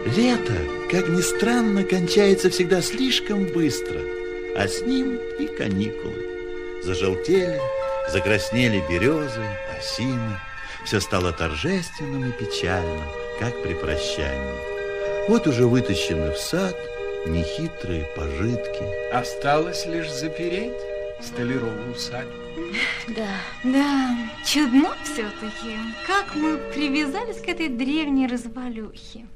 Лето, как ни странно, кончается всегда слишком быстро, а с ним и каникулы. Зажелтели, закраснели березы, осины. Все стало торжественным и печальным, как при прощании. Вот уже вытащены в сад нехитрые пожитки. Осталось лишь запереть столяровую усадьбу. Да, чудно все-таки, как мы привязались к этой древней развалюхе.